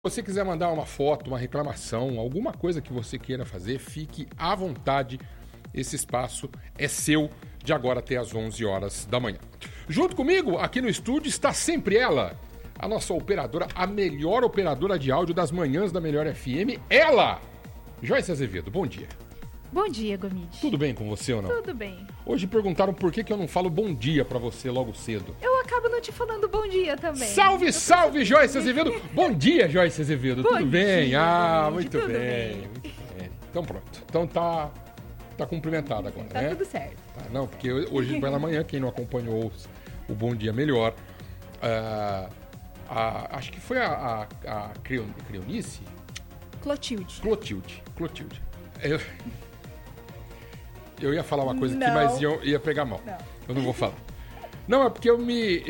Se você quiser mandar uma foto, uma reclamação, alguma coisa que você queira fazer, fique à vontade. Esse espaço é seu de agora até às 11 horas da manhã. Junto comigo, aqui no estúdio, está sempre ela, a nossa operadora, a melhor operadora de áudio das manhãs da Melhor FM, ela, Joyce Azevedo. Bom dia. Bom dia, Gomide. Tudo bem com você ou não? Tudo bem. Hoje perguntaram por que eu não falo bom dia pra você logo cedo. Eu acabo não te falando bom dia também. Salve, salve, Joyce Azevedo. Bom dia, Joyce Azevedo. Tudo bem? Dia, Muito tudo bem. Muito bem. Então pronto. Então tá cumprimentado agora, tá né? Tudo certo. Tá, não, porque hoje pela manhã, quem não acompanhou o Bom Dia Melhor, acho que foi a Creonice? Clotilde. Eu ia falar uma coisa aqui, mas ia pegar mal. Não. Eu não vou falar. Não, é porque eu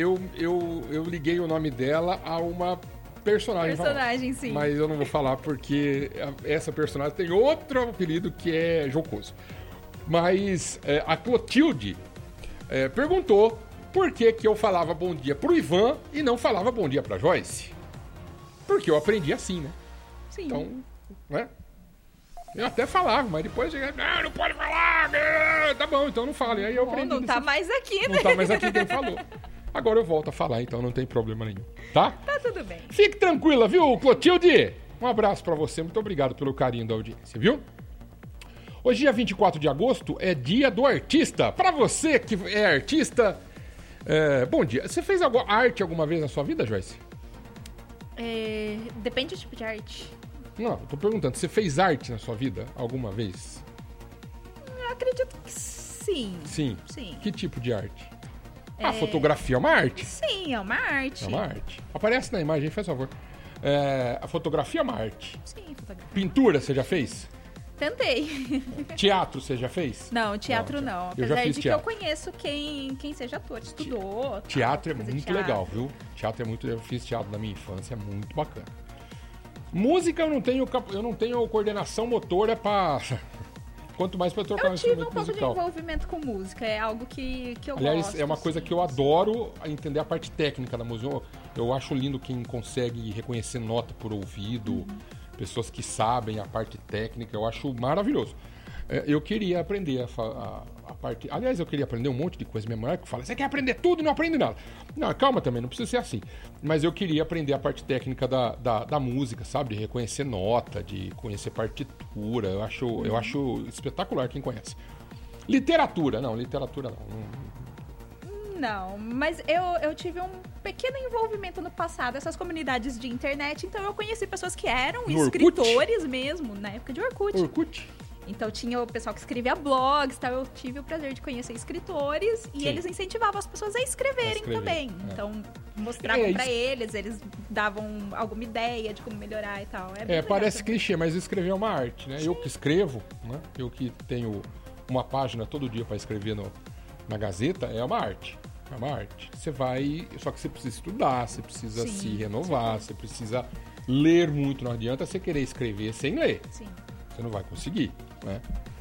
liguei o nome dela a uma personagem. Personagem, sim. Mas eu não vou falar porque essa personagem tem outro apelido que é jocoso. Mas a Clotilde perguntou por que eu falava bom dia pro Ivan e não falava bom dia pra Joyce. Porque eu aprendi assim, né? Sim. Então, né? Eu até falava, mas depois não pode falar, tá bom, então não fala. E aí eu aprendi. Não tá mais aqui, né? Não tá mais aqui quem falou. Agora eu volto a falar, então não tem problema nenhum, tá? Tá tudo bem. Fique tranquila, viu, Clotilde? Um abraço pra você, muito obrigado pelo carinho da audiência, viu? Hoje, dia 24 de agosto, é dia do artista. Pra você que é artista, bom dia. Você fez arte alguma vez na sua vida, Joyce? Depende do tipo de arte. Não, eu tô perguntando, você fez arte na sua vida alguma vez? Eu acredito que sim. Sim. Sim. Que tipo de arte? A fotografia é uma arte? Sim, é uma arte. É uma arte. Aparece na imagem, faz favor. A fotografia é uma arte. Sim, fotografia. Pintura, você já fez? Tentei. Teatro, você já fez? Não, teatro não. Eu já Apesar fiz de teatro. que eu conheço quem seja ator, estudou. Teatro é fazer muito teatro. legal, viu? Teatro é muito... Eu fiz teatro na minha infância, é muito bacana. Música eu não tenho coordenação motora pra... Quanto mais pra trocar um Eu tive instrumento um pouco musical. de envolvimento com música, é algo que eu Aliás, gosto. é uma coisa que eu adoro, entender a parte técnica da música. Eu acho lindo quem consegue reconhecer nota por ouvido, pessoas que sabem a parte técnica, eu acho maravilhoso. Eu queria aprender a parte... Aliás, eu queria aprender um monte de coisa. Minha mulher que fala, você quer aprender tudo e não aprende nada. Não, calma também, não precisa ser assim. Mas eu queria aprender a parte técnica da música, sabe? De reconhecer nota, de conhecer partitura. Eu acho espetacular quem conhece. Literatura não. Não, mas eu tive um pequeno envolvimento no passado, essas comunidades de internet, então eu conheci pessoas que eram No escritores mesmo, na época de Orkut. Orkut? Então tinha o pessoal que escrevia blogs, tal. Eu tive o prazer de conhecer escritores e Sim. eles incentivavam as pessoas a escreverem também. Então mostravam pra eles davam alguma ideia de como melhorar e tal. Parece clichê, mas escrever é uma arte, né? Sim. Eu que escrevo, né? Eu que tenho uma página todo dia para escrever na Gazeta, é uma arte. É uma arte. Você vai... Só que você precisa estudar, você precisa se renovar, você precisa ler muito. Não adianta você querer escrever sem ler. Sim. Você não vai conseguir, né?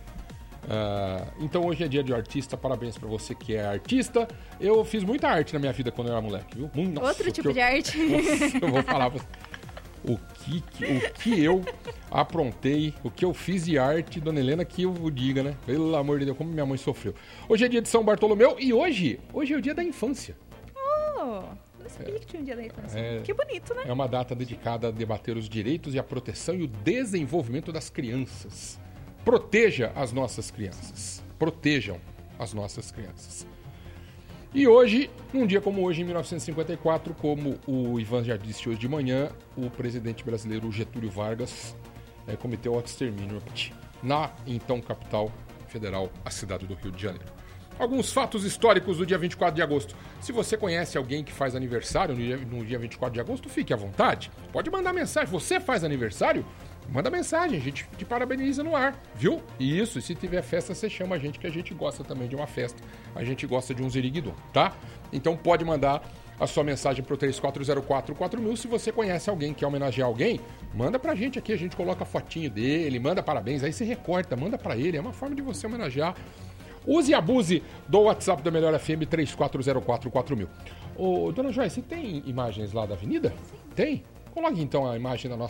Então hoje é dia de artista, parabéns pra você que é artista. Eu fiz muita arte na minha vida quando eu era moleque, viu? Nossa, outro tipo de arte. Nossa, eu vou falar o que eu aprontei, o que eu fiz de arte, dona Helena, que eu vos diga, né? Pelo amor de Deus, como minha mãe sofreu. Hoje é dia de São Bartolomeu e hoje é o dia da infância. Não sabia que tinha um dia da infância. Que bonito, né? É uma data dedicada a debater os direitos e a proteção e o desenvolvimento das crianças. Proteja as nossas crianças. Protejam as nossas crianças. E hoje, num dia como hoje, em 1954, como o Ivan já disse hoje de manhã, o presidente brasileiro Getúlio Vargas cometeu o extermínio na, então, capital federal, a cidade do Rio de Janeiro. Alguns fatos históricos do dia 24 de agosto. Se você conhece alguém que faz aniversário no dia 24 de agosto, fique à vontade. Pode mandar mensagem. Você faz aniversário? Manda mensagem, a gente te parabeniza no ar, viu? Isso, e se tiver festa, você chama a gente, que a gente gosta também de uma festa. A gente gosta de um ziriguidum, tá? Então pode mandar a sua mensagem pro 34044000. Se você conhece alguém que quer homenagear alguém, manda pra gente aqui, a gente coloca a fotinho dele, manda parabéns, aí você recorta, manda pra ele. É uma forma de você homenagear. Use e abuse do WhatsApp da Melhor FM 34044000. Ô, dona Joyce, você tem imagens lá da avenida? Sim. Tem? Coloque então a imagem da nossa